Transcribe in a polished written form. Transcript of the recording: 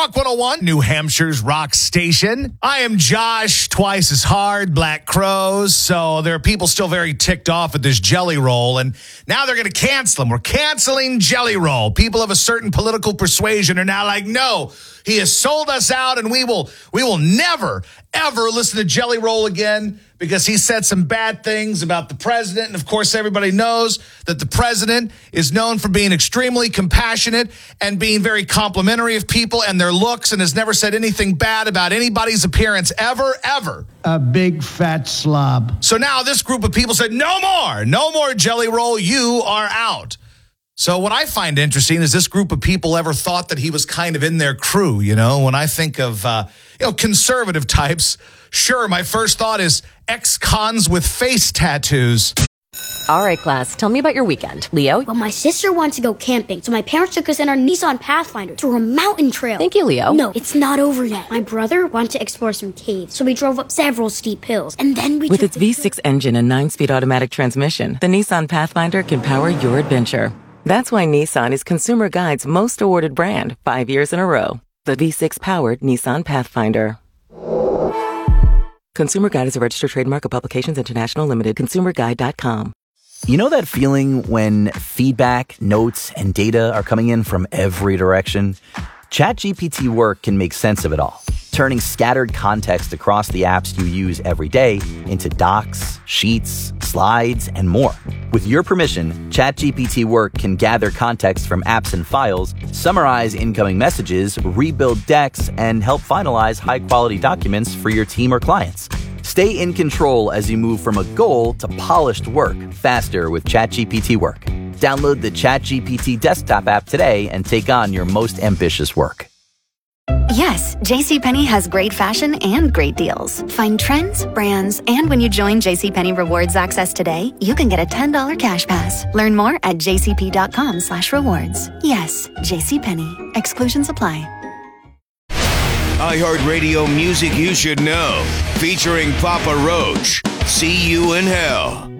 Rock 101, New Hampshire's rock station. I am Josh, twice as hard, Black Crows. So there are people still very ticked off at this Jelly Roll, and now they're going to cancel him. We're canceling Jelly Roll. People of a certain political persuasion are now like, no, he has sold us out, and we will never, ever listen to Jelly Roll again because he said some bad things about the president. And, of course, everybody knows that the president is known for being extremely compassionate and being very complimentary of people and their looks and has never said anything bad about anybody's appearance ever. A big fat slob. So now this group of people said, no more Jelly Roll. You are out. So what I find interesting is this group of people ever thought that he was kind of in their crew. You know, when I think of, conservative types, sure, my first thought is ex-cons with face tattoos. All right, class, tell me about your weekend. Leo? Well, my sister wanted to go camping, so my parents took us in our Nissan Pathfinder through a mountain trail. Thank you, Leo. No, it's not over yet. My brother wanted to explore some caves, so we drove up several steep hills, and then we With its V6 engine and 9-speed automatic transmission, the Nissan Pathfinder can power your adventure. That's why Nissan is Consumer Guide's most awarded brand 5 years in a row. The V6-powered Nissan Pathfinder. Consumer Guide is a registered trademark of Publications International Limited. ConsumerGuide.com. You know that feeling when feedback, notes, and data are coming in from every direction? ChatGPT Work can make sense of it all, turning scattered context across the apps you use every day into docs, sheets, slides, and more. With your permission, ChatGPT Work can gather context from apps and files, summarize incoming messages, rebuild decks, and help finalize high-quality documents for your team or clients. Stay in control as you move from a goal to polished work faster with ChatGPT Work. Download the ChatGPT desktop app today and take on your most ambitious work. Yes, JCPenney has great fashion and great deals. Find trends, brands, and when you join JCPenney Rewards Access today, you can get a $10 cash pass. Learn more at jcp.com/rewards. Yes, JCPenney. Exclusions apply. iHeartRadio music you should know, featuring Papa Roach. See You in Hell.